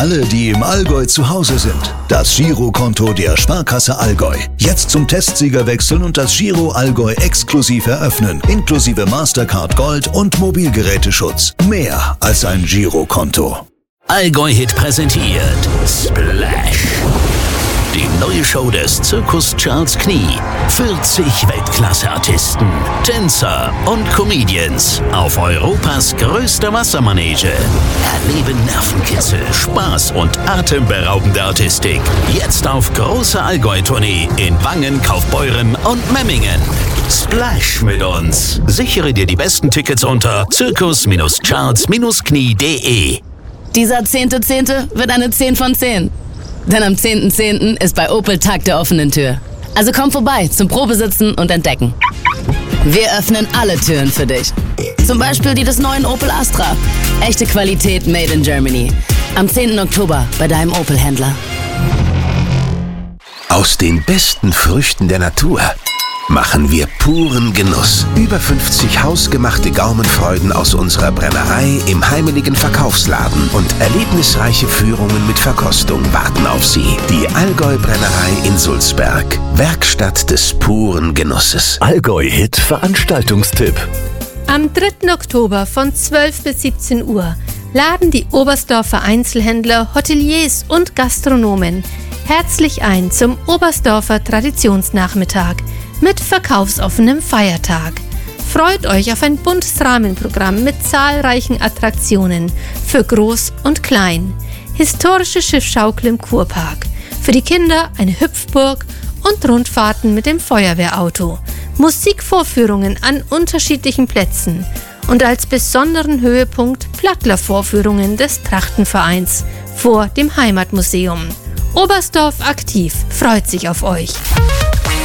alle, die im Allgäu zu Hause sind. Das Girokonto der Sparkasse Allgäu. Jetzt zum Testsieger wechseln und das Giro Allgäu exklusiv eröffnen. Inklusive Mastercard Gold und Mobilgeräteschutz. Mehr als ein Girokonto. Allgäu-Hit präsentiert Splash. Die neue Show des Zirkus Charles Knie. 40 Weltklasse-Artisten, Tänzer und Comedians auf Europas größter Wassermanege. Erleben Nervenkitzel, Spaß und atemberaubende Artistik. Jetzt auf großer Allgäu-Tournee in Wangen, Kaufbeuren und Memmingen. Splash mit uns. Sichere dir die besten Tickets unter zirkus-charles-knie.de. Dieser 10.10. wird eine 10 von 10. Denn am 10.10. ist bei Opel Tag der offenen Tür. Also komm vorbei zum Probesitzen und Entdecken. Wir öffnen alle Türen für dich. Zum Beispiel die des neuen Opel Astra. Echte Qualität made in Germany. Am 10. Oktober bei deinem Opel-Händler. Aus den besten Früchten der Natur machen wir puren Genuss. Über 50 hausgemachte Gaumenfreuden aus unserer Brennerei im heimeligen Verkaufsladen und erlebnisreiche Führungen mit Verkostung warten auf Sie. Die Allgäu-Brennerei in Sulzberg. Werkstatt des puren Genusses. Allgäu-Hit Veranstaltungstipp. Am 3. Oktober von 12 bis 17 Uhr laden die Oberstdorfer Einzelhändler, Hoteliers und Gastronomen herzlich ein zum Oberstdorfer Traditionsnachmittag mit verkaufsoffenem Feiertag. Freut euch auf ein buntes Rahmenprogramm mit zahlreichen Attraktionen für Groß und Klein. Historische Schiffschaukel im Kurpark. Für die Kinder eine Hüpfburg und Rundfahrten mit dem Feuerwehrauto. Musikvorführungen an unterschiedlichen Plätzen. Und als besonderen Höhepunkt Plattler-Vorführungen des Trachtenvereins vor dem Heimatmuseum. Oberstdorf aktiv freut sich auf euch.